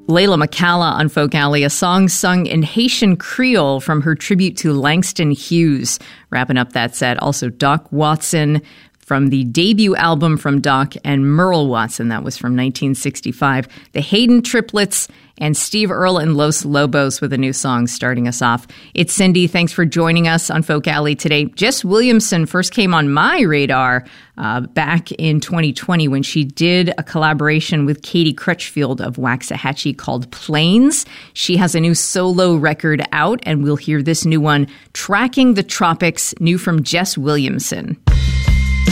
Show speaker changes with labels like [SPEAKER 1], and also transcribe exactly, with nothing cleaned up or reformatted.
[SPEAKER 1] Layla McCalla on Folk Alley, a song sung in Haitian Creole from her tribute to Langston Hughes. Wrapping up that set, also Doc Watson from the debut album from Doc, and Merle Watson, that was from nineteen sixty-five. The Hayden Triplets and Steve Earle and Los Lobos with a new song starting us off. It's Cindy. Thanks for joining us on Folk Alley today. Jess Williamson first came on my radar uh, back in twenty twenty when she did a collaboration with Katie Crutchfield of Waxahachie called Plains. She has a new solo record out, and we'll hear this new one, Tracking the Tropics, new from Jess Williamson.